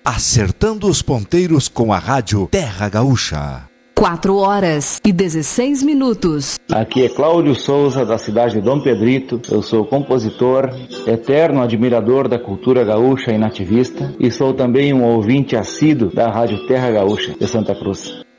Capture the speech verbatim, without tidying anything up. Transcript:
Acertando os ponteiros com a rádio Terra Gaúcha. Quatro horas e dezesseis minutos. Aqui é Cláudio Souza, da cidade de Dom Pedrito. Eu sou compositor, eterno admirador da cultura gaúcha e nativista, e sou também um ouvinte assíduo da rádio Terra Gaúcha de Santa Cruz.